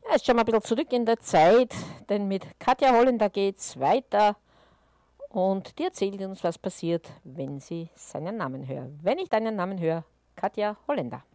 Ja, jetzt schauen wir ein bisschen zurück in der Zeit, denn mit Katja Holländer geht's weiter und die erzählt uns, was passiert, wenn sie seinen Namen hört. Wenn ich deinen Namen höre, Katja Holländer.